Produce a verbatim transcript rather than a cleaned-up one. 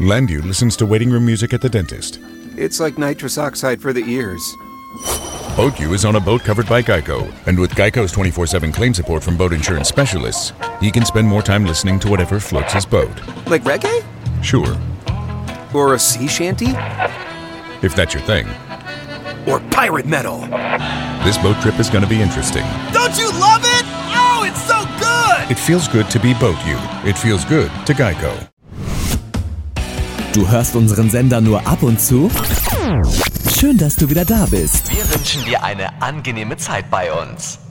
Landu listens to waiting room music at the dentist. It's like nitrous oxide for the ears. BoatU is on a boat covered by Geico, and with Geico's twenty-four seven claim support from boat insurance specialists, he can spend more time listening to whatever floats his boat. Like reggae? Sure. Or a sea shanty? If that's your thing. Or pirate metal? This boat trip is going to be interesting. Don't you love it? Oh, it's so good! It feels good to be BoatU. It feels good to Geico. Du hörst unseren Sender nur ab und zu? Schön, dass du wieder da bist. Wir wünschen dir eine angenehme Zeit bei uns.